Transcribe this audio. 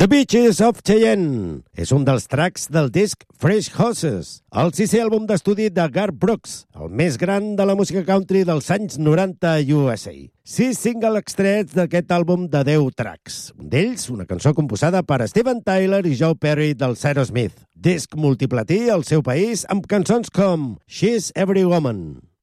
The Beaches of Cheyenne és un dels tracks del disc Fresh Horses, el sisè àlbum d'estudi de Garth Brooks, el més gran de la música country dels anys 90 a USA. 6 singles extrets d'aquest àlbum de 10 tracks. Un d'ells, una cançó composada per Steven Tyler i Joe Perry del Aerosmith. Disc multiplatí al seu país amb cançons com She's Every Woman.